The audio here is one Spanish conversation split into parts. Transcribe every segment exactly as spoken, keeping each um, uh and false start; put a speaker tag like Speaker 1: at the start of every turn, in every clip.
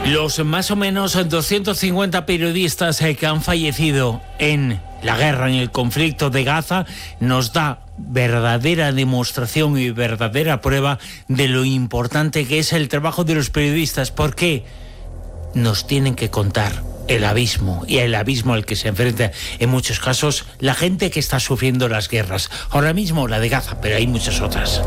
Speaker 1: Los más o menos doscientos cincuenta periodistas que han fallecido en la guerra, en el conflicto de Gaza, nos da verdadera demostración y verdadera prueba de lo importante que es el trabajo de los periodistas, porque nos tienen que contar el abismo, y el abismo al que se enfrenta en muchos casos la gente que está sufriendo las guerras. Ahora mismo la de Gaza, pero hay muchas otras.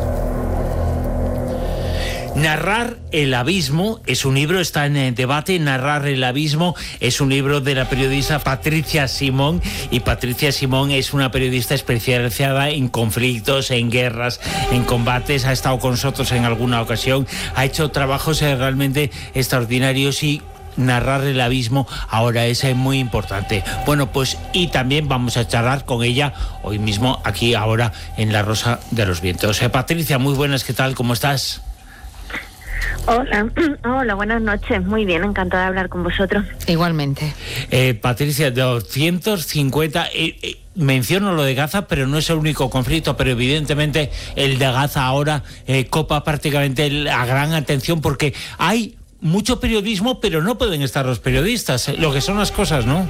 Speaker 1: Narrar el abismo es un libro, está en el debate. Narrar el abismo es un libro de la periodista Patricia Simón, y Patricia Simón es una periodista especializada en conflictos, en guerras, en combates. Ha estado con nosotros en alguna ocasión, ha hecho trabajos realmente extraordinarios, y narrar el abismo ahora es muy importante. Bueno, pues y también vamos a charlar con ella hoy mismo aquí ahora en La Rosa de los Vientos. Eh, Patricia, muy buenas, ¿qué tal? ¿Cómo estás?
Speaker 2: Hola, hola, buenas noches. Muy bien, encantada de hablar con vosotros.
Speaker 3: Igualmente.
Speaker 1: Eh, Patricia, doscientos cincuenta... Eh, eh, menciono lo de Gaza, pero no es el único conflicto, pero evidentemente el de Gaza ahora eh, copa prácticamente la gran atención, porque hay mucho periodismo, pero no pueden estar los periodistas, eh, lo que son las cosas, ¿no?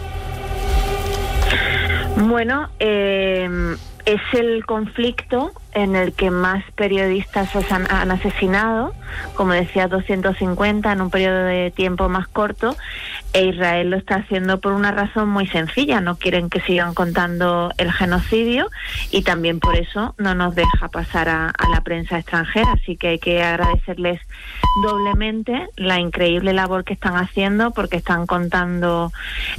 Speaker 2: Bueno, eh, es el conflicto en el que más periodistas han, han asesinado, como decía, doscientos cincuenta en un periodo de tiempo más corto, e Israel lo está haciendo por una razón muy sencilla: no quieren que sigan contando el genocidio, y también por eso no nos deja pasar a, a la prensa extranjera. Así que hay que agradecerles doblemente la increíble labor que están haciendo, porque están contando